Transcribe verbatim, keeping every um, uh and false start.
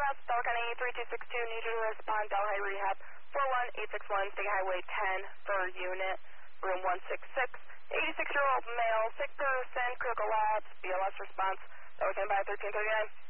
South, Delaware County three two six two, need you to respond, Delhi Rehab four one eight six one, State Highway ten for unit, room one six six. eighty-six-year-old male, sick person, critical labs, B L S response, Delaware County by thirteen thirty-nine.